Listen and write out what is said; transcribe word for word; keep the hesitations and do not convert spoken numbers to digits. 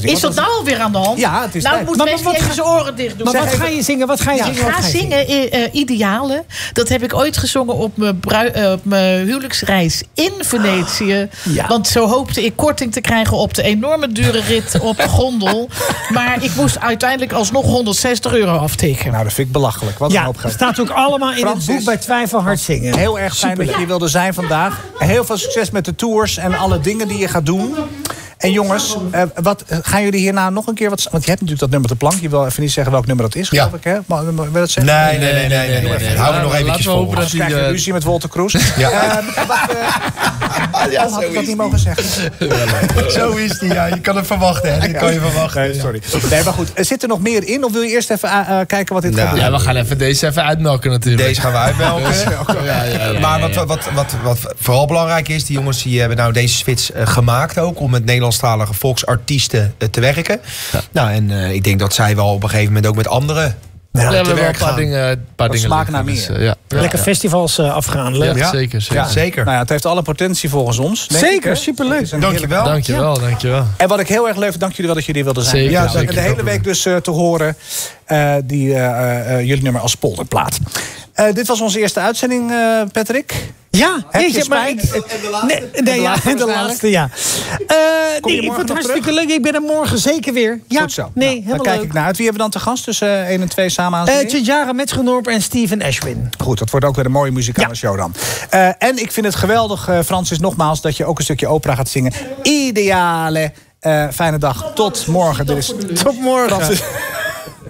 zingen. Is dat nou alweer aan de hand? Ja, het is nou, tijd. moet Maar Wesley wat even ga- zijn oren dicht doen. Maar wat ga je zingen? Wat ga je Ja, zingen? ik Wat ga ga je zingen uh, uh, Idealen. Dat heb ik ooit gezongen op mijn, brui- uh, op mijn huwelijksreis in Venetië. Ja. Want zo hoopte ik korting te krijgen op de enorme dure rit op de gondel. Maar ik moest uiteindelijk alsnog honderdzestig euro aftikken. Nou, dat vind ik belachelijk. Wat een Ja, hoop het geld. staat ook allemaal in Francis. het boek bij Twijfel Hard Zingen. Heel erg fijn dat je hier wilde zijn vandaag. Heel veel succes met de tours en alle dingen die je gaat doen. En jongens, uh, wat, uh, gaan jullie hierna nog een keer wat... Want je hebt natuurlijk dat nummer te plank. Je wil even niet zeggen welk nummer dat is, Ja. geloof ik. Hè? Maar, wil dat zeggen? Nee, nee, nee, nee, nee, nee, nee. Hou er nog eventjes Laten we voor. hopen dat Anders krijg je hij... ruzie met Walter Kroes. Ja. Uh, wat, uh, Ja, had ik dat niet mogen zeggen? Zo is die, ja. Je kan het verwachten, hè. Dat kan je verwachten. Nee, sorry. Nee, maar goed. Zit er nog meer in? Of wil je eerst even uh, kijken wat dit Nou, gaat doen? Ja, we gaan even deze even uitmelken natuurlijk. Deze gaan we uitmelken. Ja, ja, ja, Maar ja, wat, ja. wat, wat, wat vooral belangrijk is, die jongens die hebben nou deze switch uh, gemaakt ook om met Nederlandstalige volksartiesten uh, te werken. Ja. Nou, en uh, ik denk dat zij wel op een gegeven moment ook met anderen Ja, uh, we te hebben wel werk een paar gaan. dingen, een paar Dat dingen smaakt naar liggen, meer. dus, uh, ja. Lekker Ja. festivals uh, afgaan. Leuk. Ja, Ja. zeker, zeker. Ja, zeker. Nou ja, het heeft alle potentie volgens ons. denk Zeker, ik, hè? superleuk. Het is een Dankjewel. Dankjewel, dankjewel. En wat ik heel erg leuk vind, dank jullie wel dat jullie wilden zijn. Zeker, Ja, zeker. en de hele week dus uh, te horen uh, die, uh, uh, jullie nummer als polderplaat. Uh, dit was onze eerste uitzending, uh, Patrick. Ja, Heb je jeetje, maar spijt? ik- En de laatste? Nee, nee, En de ja, laatste en de waarschijnlijk? laatste, ja. Uh, Kom je nee, ik morgen vond het nog hartstikke leuk. Ik ben er morgen zeker weer. Ja, Goed zo. Nee, Nou, helemaal dan kijk leuk. ik naar uit. Wie hebben we dan te gast tussen één en twee samen aan Uh, zingen? Tjadjara Metzgernorp en Steven Ashwin. Goed, dat wordt ook weer een mooie muzikale Ja. show dan. Uh, en ik vind het geweldig, uh, Francis, nogmaals, dat je ook een stukje opera gaat zingen. Ideale. Uh, fijne dag. Tot morgen. Dit is Tot morgen. Francis.